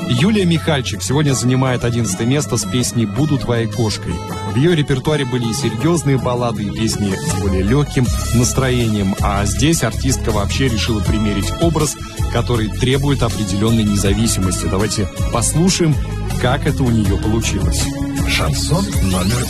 Юлия Михальчик сегодня занимает 11 место с песней «Буду твоей кошкой». В ее репертуаре были и серьезные баллады, и песни с более легким настроением. А здесь артистка вообще решила примерить образ, который требует определенной независимости. Давайте послушаем, как это у нее получилось. Шансон номер